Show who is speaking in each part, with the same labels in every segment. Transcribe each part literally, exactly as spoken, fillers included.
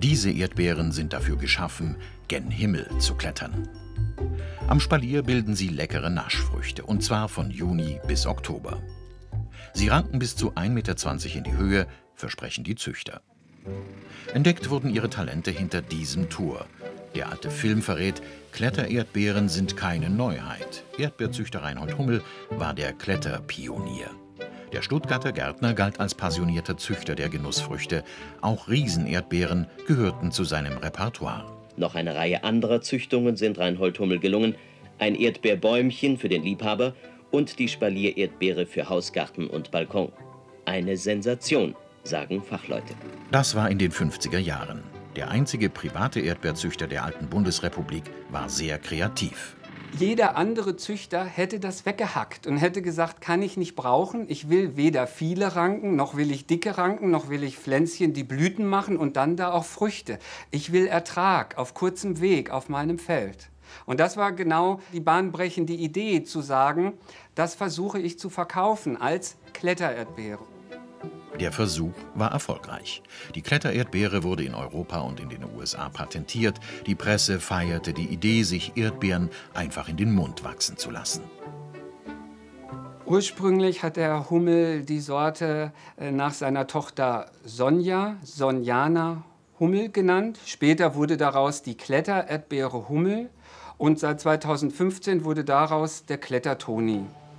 Speaker 1: Diese Erdbeeren sind dafür geschaffen, gen Himmel zu klettern. Am Spalier bilden sie leckere Naschfrüchte, und zwar von Juni bis Oktober. Sie ranken bis zu ein Meter zwanzig in die Höhe, versprechen die Züchter. Entdeckt wurden ihre Talente hinter diesem Tor. Der alte Film verrät, Klettererdbeeren sind keine Neuheit. Erdbeerzüchter Reinhold Hummel war der Kletterpionier. Der Stuttgarter Gärtner galt als passionierter Züchter der Genussfrüchte. Auch Riesenerdbeeren gehörten zu seinem Repertoire.
Speaker 2: Noch eine Reihe anderer Züchtungen sind Reinhold Hummel gelungen. Ein Erdbeerbäumchen für den Liebhaber und die Spaliererdbeere für Hausgarten und Balkon. Eine Sensation, sagen Fachleute.
Speaker 1: Das war in den fünfziger Jahren. Der einzige private Erdbeerzüchter der alten Bundesrepublik war sehr kreativ.
Speaker 3: Jeder andere Züchter hätte das weggehackt und hätte gesagt, kann ich nicht brauchen. Ich will weder viele Ranken, noch will ich dicke Ranken, noch will ich Pflänzchen, die Blüten machen und dann da auch Früchte. Ich will Ertrag auf kurzem Weg auf meinem Feld. Und das war genau die bahnbrechende Idee, zu sagen, das versuche ich zu verkaufen als Klettererdbeere.
Speaker 1: Der Versuch war erfolgreich. Die Klettererdbeere wurde in Europa und in den U S A patentiert. Die Presse feierte die Idee, sich Erdbeeren einfach in den Mund wachsen zu lassen.
Speaker 3: Ursprünglich hat der Hummel die Sorte nach seiner Tochter Sonja, Sonjana Hummel genannt. Später wurde daraus die Klettererdbeere Hummel und seit zweitausendfünfzehn wurde daraus der Klettertoni.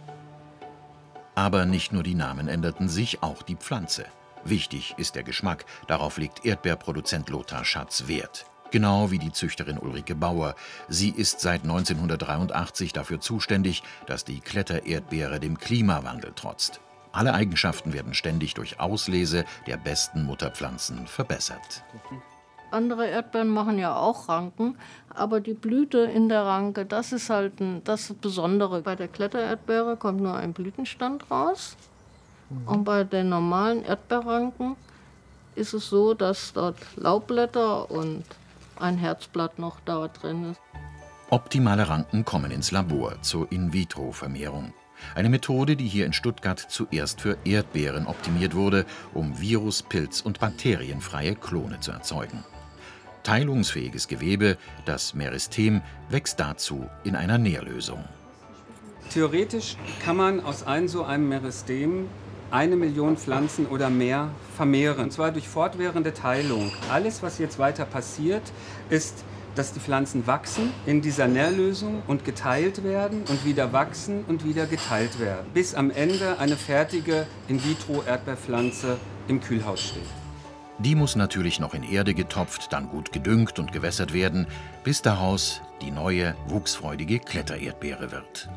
Speaker 1: Aber nicht nur die Namen änderten sich, auch die Pflanze. Wichtig ist der Geschmack, darauf legt Erdbeerproduzent Lothar Schatz Wert. Genau wie die Züchterin Ulrike Bauer. Sie ist seit neunzehnhundertdreiundachtzig dafür zuständig, dass die Klettererdbeere dem Klimawandel trotzt. Alle Eigenschaften werden ständig durch Auslese der besten Mutterpflanzen verbessert.
Speaker 4: Andere Erdbeeren machen ja auch Ranken, aber die Blüte in der Ranke, das ist halt ein, das Besondere. Bei der Klettererdbeere kommt nur ein Blütenstand raus. Mhm. Und bei den normalen Erdbeerranken ist es so, dass dort Laubblätter und ein Herzblatt noch da drin ist.
Speaker 1: Optimale Ranken kommen ins Labor zur In-vitro-Vermehrung. Eine Methode, die hier in Stuttgart zuerst für Erdbeeren optimiert wurde, um virus-, pilz- und bakterienfreie Klone zu erzeugen. Teilungsfähiges Gewebe, das Meristem, wächst dazu in einer Nährlösung.
Speaker 3: Theoretisch kann man aus einem so einem Meristem eine Million Pflanzen oder mehr vermehren. Und zwar durch fortwährende Teilung. Alles, was jetzt weiter passiert, ist, dass die Pflanzen wachsen in dieser Nährlösung und geteilt werden und wieder wachsen und wieder geteilt werden. Bis am Ende eine fertige In-vitro-Erdbeerpflanze im Kühlhaus steht.
Speaker 1: Die muss natürlich noch in Erde getopft, dann gut gedüngt und gewässert werden, bis daraus die neue, wuchsfreudige Klettererdbeere wird.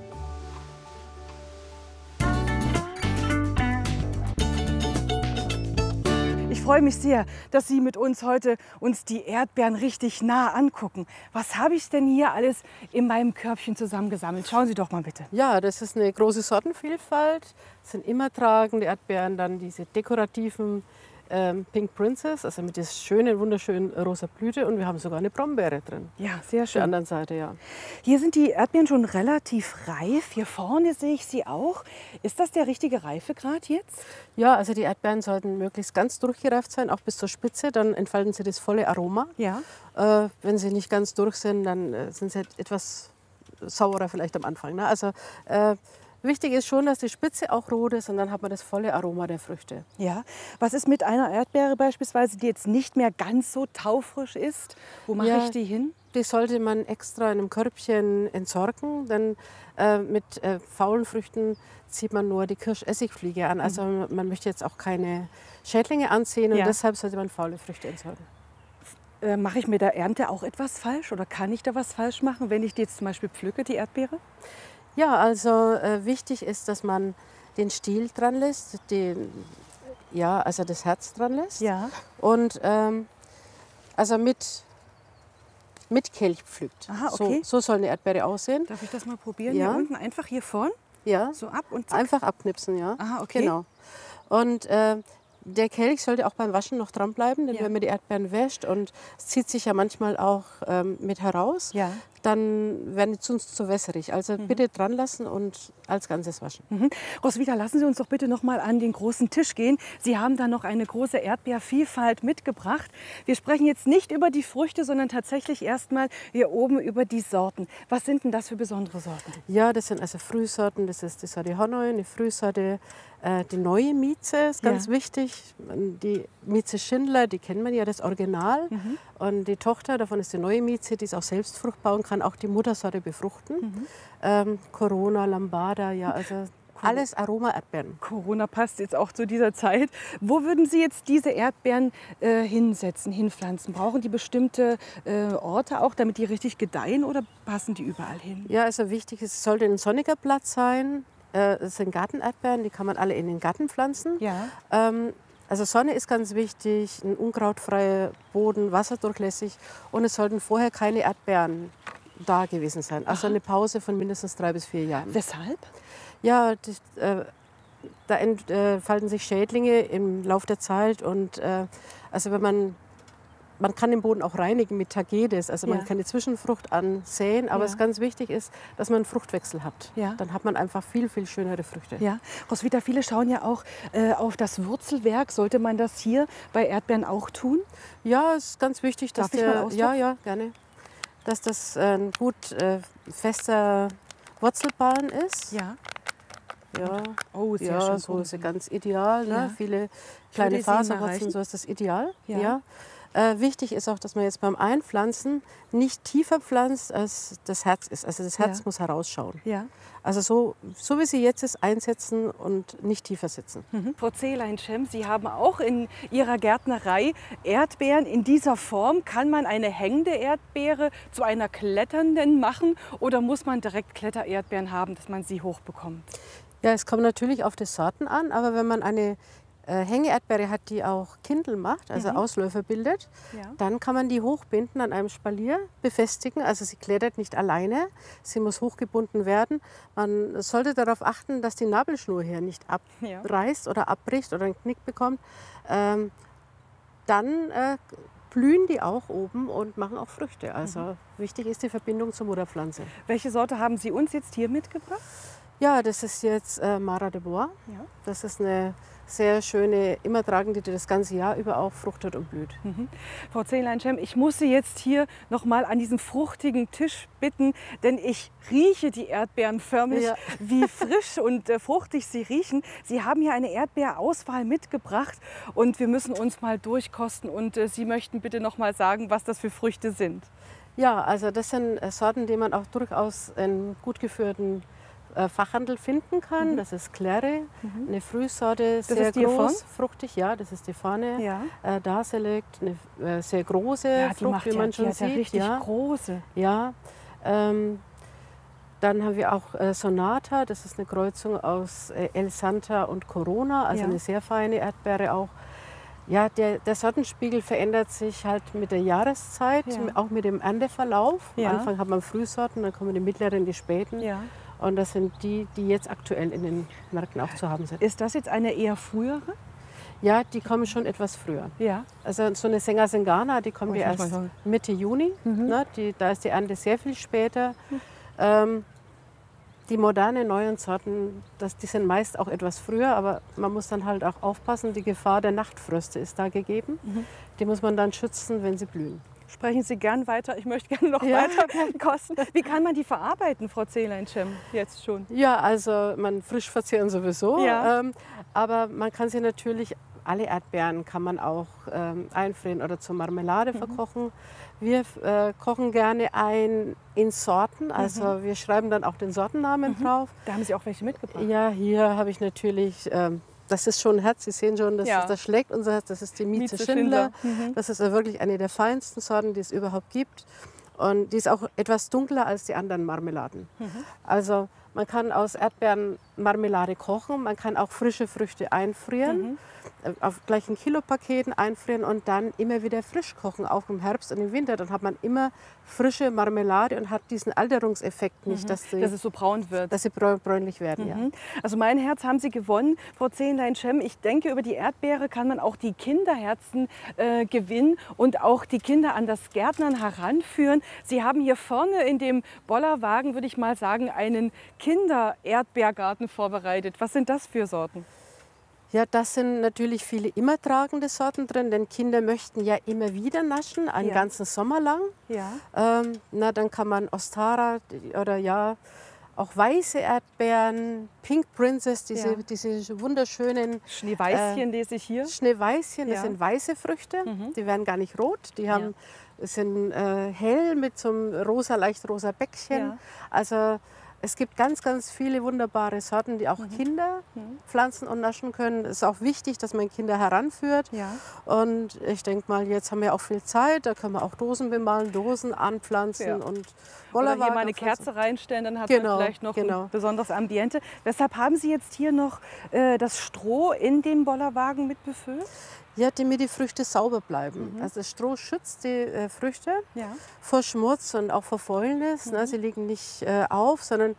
Speaker 5: Ich freue mich sehr, dass Sie mit uns heute uns die Erdbeeren richtig nah angucken. Was habe ich denn hier alles in meinem Körbchen zusammengesammelt? Schauen Sie doch mal bitte.
Speaker 6: Ja, das ist eine große Sortenvielfalt. Das sind immer tragende Erdbeeren, dann diese dekorativen ähm, Pink Princess, also mit der schönen, wunderschönen rosa Blüte, und wir haben sogar eine Brombeere drin.
Speaker 5: Ja, sehr
Speaker 6: Auf
Speaker 5: schön.
Speaker 6: der anderen Seite, ja.
Speaker 5: Hier sind die Erdbeeren schon relativ reif. Hier vorne sehe ich sie auch. Ist das der richtige Reifegrad jetzt?
Speaker 6: Ja, also die Erdbeeren sollten möglichst ganz durchgereift sein, auch bis zur Spitze. Dann entfalten sie das volle Aroma.
Speaker 5: Ja.
Speaker 6: Äh, wenn sie nicht ganz durch sind, dann äh, sind sie etwas saurer vielleicht am Anfang. Ne? Also äh, wichtig ist schon, dass die Spitze auch rot ist, und dann hat man das volle Aroma der Früchte.
Speaker 5: Ja. Was ist mit einer Erdbeere beispielsweise, die jetzt nicht mehr ganz so taufrisch ist? Wo mache
Speaker 6: Ja,
Speaker 5: ich die hin?
Speaker 6: Die sollte man extra in einem Körbchen entsorgen, denn äh, mit äh, faulen Früchten zieht man nur die Kirschessigfliege an. Also mhm. man möchte jetzt auch keine Schädlinge anziehen, und
Speaker 5: Ja.
Speaker 6: deshalb sollte man faule Früchte entsorgen.
Speaker 5: Äh, mache ich mit der Ernte auch etwas falsch, oder kann ich da was falsch machen, wenn ich die jetzt zum Beispiel pflücke, die Erdbeere?
Speaker 6: Ja, also äh, wichtig ist, dass man den Stiel dran lässt, den, ja, also das Herz dran lässt.
Speaker 5: Ja.
Speaker 6: Und ähm, also mit, mit Kelch pflückt.
Speaker 5: Aha, okay.
Speaker 6: So, so soll eine Erdbeere aussehen.
Speaker 5: Darf ich das mal probieren?
Speaker 6: Ja.
Speaker 5: Hier unten einfach hier vorn?
Speaker 6: Ja.
Speaker 5: So ab und zack.
Speaker 6: Einfach abknipsen, ja.
Speaker 5: Aha, okay.
Speaker 6: Genau. Und äh, der Kelch sollte auch beim Waschen noch dranbleiben, denn
Speaker 5: Ja.
Speaker 6: wenn man die Erdbeeren wäscht, und es zieht sich ja manchmal auch ähm, mit heraus,
Speaker 5: Ja.
Speaker 6: dann werden die sonst zu wässerig. Also mhm. bitte dran lassen und als Ganzes waschen.
Speaker 5: Mhm. Roswitha, lassen Sie uns doch bitte noch mal an den großen Tisch gehen. Sie haben da noch eine große Erdbeervielfalt mitgebracht. Wir sprechen jetzt nicht über die Früchte, sondern tatsächlich erst mal hier oben über die Sorten. Was sind denn das für besondere Sorten?
Speaker 6: Ja, das sind also Frühsorten. Das ist die Sorte Hanoi, eine Frühsorte. Äh, die neue Mieze ist ganz ja. wichtig. Die Mieze Schindler, die kennt man ja, das Original. Mhm. Und die Tochter, davon ist die neue Mieze, die ist auch selbst fruchtbar und kann auch die Muttersorte befruchten. Mhm. Ähm, Corona, Lambada, ja, also alles Aroma-Erdbeeren.
Speaker 5: Corona passt jetzt auch zu dieser Zeit. Wo würden Sie jetzt diese Erdbeeren äh, hinsetzen, hinpflanzen? Brauchen die bestimmte äh, Orte auch, damit die richtig gedeihen, oder passen die überall hin?
Speaker 6: Ja, also wichtig ist, es sollte ein sonniger Platz sein. Äh, es sind Gartenerdbeeren, die kann man alle in den Garten pflanzen. Ja. Ähm, also Sonne ist ganz wichtig, ein unkrautfreier Boden, wasserdurchlässig, und es sollten vorher keine Erdbeeren da gewesen sein. Also Aha. eine Pause von mindestens drei bis vier Jahren.
Speaker 5: Weshalb?
Speaker 6: Ja, die, äh, da entfalten sich Schädlinge im Laufe der Zeit, und äh, also wenn man man kann den Boden auch reinigen mit Tagetes, also man ja. kann die Zwischenfrucht ansäen, aber ja. es ganz wichtig ist, dass man einen Fruchtwechsel hat. Ja. Dann hat man einfach viel, viel schönere Früchte.
Speaker 5: Ja. Roswitha, viele schauen ja auch äh, auf das Wurzelwerk. Sollte man das hier bei Erdbeeren auch tun?
Speaker 6: Ja, es ist ganz wichtig, dass
Speaker 5: Darf ich mal
Speaker 6: der, ja, ja, gerne, dass das ein gut äh, fester Wurzelballen ist.
Speaker 5: Ja.
Speaker 6: Ja,
Speaker 5: oh, sehr
Speaker 6: ja
Speaker 5: schön.
Speaker 6: So ist es ganz ideal. Ne? Ja. Viele kleine Faserwurzeln, so ist das ideal. Ja. Ja. Äh, wichtig ist auch, dass man jetzt beim Einpflanzen nicht tiefer pflanzt, als das Herz ist. Also das Herz ja. muss herausschauen. Ja. Also so, so wie sie jetzt ist, einsetzen und nicht tiefer sitzen.
Speaker 5: Mhm. Frau Zehlein-Schemm, Sie haben auch in Ihrer Gärtnerei Erdbeeren in dieser Form. Kann man eine hängende Erdbeere zu einer kletternden machen, oder muss man direkt Klettererdbeeren haben, dass man sie hochbekommt?
Speaker 6: Ja, es kommt natürlich auf die Sorten an, aber wenn man eine äh, Hängeerdbeere hat, die auch Kindel macht, also mhm. Ausläufer bildet, ja. dann kann man die hochbinden an einem Spalier, befestigen. Also sie klettert nicht alleine, sie muss hochgebunden werden. Man sollte darauf achten, dass die Nabelschnur hier nicht abreißt ja. oder abbricht oder einen Knick bekommt. Ähm, dann äh, blühen die auch oben und machen auch Früchte. Also mhm. wichtig ist die Verbindung zur Mutterpflanze.
Speaker 5: Welche Sorte haben Sie uns jetzt hier mitgebracht?
Speaker 6: Ja, das ist jetzt äh, Mara de Bois. Ja. Das ist eine sehr schöne, immer tragende, die das ganze Jahr über auch fruchtet und blüht.
Speaker 5: Mhm. Frau Zehlein-Schemm, ich muss Sie jetzt hier noch mal an diesen fruchtigen Tisch bitten, denn ich rieche die Erdbeeren förmlich, ja. wie frisch und äh, fruchtig sie riechen. Sie haben hier eine Erdbeerauswahl mitgebracht und wir müssen uns mal durchkosten, und äh, Sie möchten bitte noch mal sagen, was das für Früchte sind.
Speaker 6: Ja, also das sind äh, Sorten, die man auch durchaus in gut geführten Fachhandel finden kann. Mhm. Das ist Claire, mhm. eine Frühsorte,
Speaker 5: das
Speaker 6: sehr
Speaker 5: ist die
Speaker 6: groß, fruchtig, ja, das ist die Fahne. Ja. Äh, da Select, eine äh, sehr große
Speaker 5: ja,
Speaker 6: Frucht,
Speaker 5: macht
Speaker 6: wie
Speaker 5: ja,
Speaker 6: man schon
Speaker 5: die
Speaker 6: sieht.
Speaker 5: Ja, richtig
Speaker 6: ja.
Speaker 5: große.
Speaker 6: Ja. Ähm, dann haben wir auch äh, Sonata, das ist eine Kreuzung aus äh, El Santa und Corona, also ja. eine sehr feine Erdbeere auch. Ja, der, der Sortenspiegel verändert sich halt mit der Jahreszeit, ja. auch mit dem Ernteverlauf. Ja. Am Anfang hat man Frühsorten, dann kommen die mittleren, die späten. Ja. Und das sind die, die jetzt aktuell in den Märkten auch zu haben sind.
Speaker 5: Ist das jetzt eine eher frühere?
Speaker 6: Ja, die kommen schon etwas früher.
Speaker 5: Ja.
Speaker 6: Also so eine Senga Sengana, die kommt oh, ja erst Mitte Juni. Mhm. Ne, die, da ist die Ernte sehr viel später. Mhm. Ähm, die modernen neuen Sorten, das, die sind meist auch etwas früher, aber man muss dann halt auch aufpassen, die Gefahr der Nachtfröste ist da gegeben. Mhm. Die muss man dann schützen, wenn sie blühen.
Speaker 5: Sprechen Sie gern weiter. Ich möchte gerne noch ja. weiter kosten. Wie kann man die verarbeiten, Frau Zehlein-Schemm, jetzt schon?
Speaker 6: Ja, also man frisch verzehren sowieso. Ja. Ähm, aber man kann sie natürlich, alle Erdbeeren kann man auch ähm, einfrieren oder zur Marmelade mhm. verkochen. Wir äh, kochen gerne ein in Sorten, also mhm. wir schreiben dann auch den Sortennamen mhm. drauf.
Speaker 5: Da haben Sie auch welche mitgebracht?
Speaker 6: Ja, hier habe ich natürlich... Ähm, Das ist schon ein Herz, Sie sehen schon, das,
Speaker 5: ja.
Speaker 6: ist, das schlägt unser Herz, das ist die Mieze, Mieze Schindler. Schindler. Mhm. Das ist wirklich eine der feinsten Sorten, die es überhaupt gibt. Und die ist auch etwas dunkler als die anderen Marmeladen. Mhm. Also man kann aus Erdbeeren Marmelade kochen, man kann auch frische Früchte einfrieren. Mhm. auf gleich in Kilopaketen einfrieren und dann immer wieder frisch kochen, auch im Herbst und im Winter. Dann hat man immer frische Marmelade und hat diesen Alterungseffekt nicht,
Speaker 5: Mhm.
Speaker 6: dass, sie,
Speaker 5: dass es so braun wird.
Speaker 6: dass sie bräunlich werden. Ja.
Speaker 5: Mhm. Also mein Herz haben Sie gewonnen, Frau Zähnlein-Schemm. Ich denke, über die Erdbeere kann man auch die Kinderherzen äh, gewinnen und auch die Kinder an das Gärtnern heranführen. Sie haben hier vorne in dem Bollerwagen, würde ich mal sagen, einen Kinder-Erdbeergarten vorbereitet. Was sind das für Sorten?
Speaker 6: Ja, das sind natürlich viele immer tragende Sorten drin, denn Kinder möchten ja immer wieder naschen, einen
Speaker 5: Ja.
Speaker 6: ganzen Sommer lang.
Speaker 5: Ja.
Speaker 6: Ähm, na, dann kann man Ostara oder ja auch weiße Erdbeeren, Pink Princess, diese,
Speaker 5: Ja.
Speaker 6: diese wunderschönen
Speaker 5: Schneeweißchen lese ich hier.
Speaker 6: Schneeweißchen, das
Speaker 5: Ja.
Speaker 6: sind weiße Früchte,
Speaker 5: Mhm.
Speaker 6: die werden gar nicht rot, die haben, sind äh, hell mit so einem rosa, leicht rosa Bäckchen.
Speaker 5: Ja.
Speaker 6: Also es gibt ganz, ganz viele wunderbare Sorten, die auch
Speaker 5: Mhm.
Speaker 6: Kinder pflanzen und naschen können. Es ist auch wichtig, dass man Kinder heranführt.
Speaker 5: Ja.
Speaker 6: Und ich denke mal, jetzt haben wir auch viel Zeit, da können wir auch Dosen bemalen, Dosen anpflanzen
Speaker 5: Ja.
Speaker 6: und
Speaker 5: Oder hier
Speaker 6: Bollerwagen
Speaker 5: mal eine
Speaker 6: anpflanzen.
Speaker 5: Kerze reinstellen, dann hat
Speaker 6: Genau,
Speaker 5: man vielleicht noch
Speaker 6: genau.
Speaker 5: ein besonderes Ambiente. Weshalb haben Sie jetzt hier noch äh, das Stroh in den Bollerwagen mit befüllt?
Speaker 6: Ja, damit die Früchte sauber bleiben.
Speaker 5: Mhm.
Speaker 6: Also das Stroh schützt die äh, Früchte
Speaker 5: Ja.
Speaker 6: vor Schmutz und auch vor Fäulnis.
Speaker 5: Mhm.
Speaker 6: Ne? Sie liegen nicht äh, auf, sondern